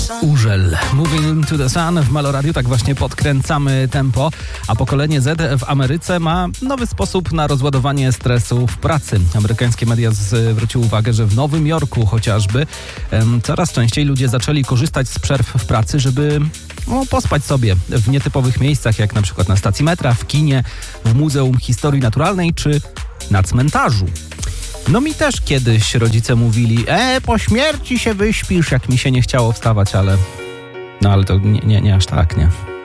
Urzel. Moving to the Sun w Maloradiu, tak właśnie podkręcamy tempo, a pokolenie Z w Ameryce ma nowy sposób na rozładowanie stresu w pracy. Amerykańskie media zwróciły uwagę, że w Nowym Jorku chociażby coraz częściej ludzie zaczęli korzystać z przerw w pracy, żeby pospać sobie w nietypowych miejscach, jak na przykład na stacji metra, w kinie, w Muzeum Historii Naturalnej czy na cmentarzu. No mi też kiedyś rodzice mówili, po śmierci się wyśpisz, jak mi się nie chciało wstawać, ale to nie aż tak, nie.